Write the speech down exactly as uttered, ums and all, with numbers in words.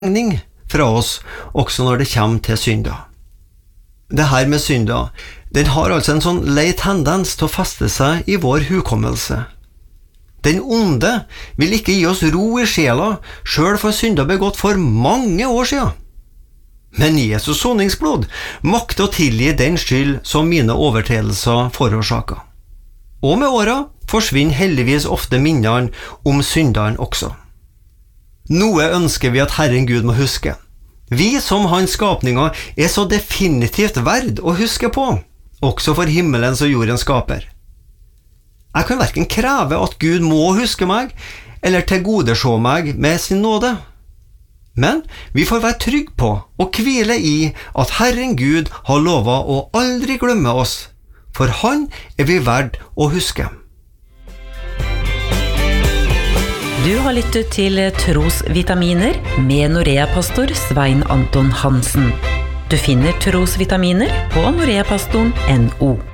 regning fra oss, også når det kommer til synder. Det her med synder, den har altså en sånn lei tendens til å feste seg i vår hukommelse. Den onde vil ikke gi oss ro i sjela, selv for synder begått for mange år siden. Men Jesus soningsblod makter å tilgi den skyld som mine overtredelser forårsaker. Og med åra forsvinner heldigvis ofte minnene om synderen også. Noe ønsker vi at Herren Gud må huske. Vi som hans skapninger er så definitivt verd å huske på, også for himmelens og jordens skaper. Jeg kan hverken kreve at Gud må huske meg, eller tilgodesjå meg med sin nåde. Men vi får være trygg på og hvile i at Herren Gud har lovet å aldri glemme oss, for han er vi verd å huske. Du har lyttet til Trosvitaminer med Norea-pastor Svein Anton Hansen. Du finner Trosvitaminer på noreapastoren punktum no.